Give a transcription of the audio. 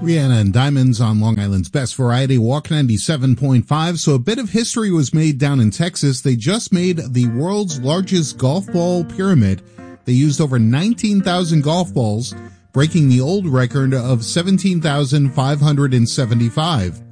Rihanna and Diamonds on Long Island's Best Variety, Walk 97.5. So a bit of history was made down in Texas. They just made the world's largest golf ball pyramid. They used over 19,000 golf balls, breaking the old record of 17,575.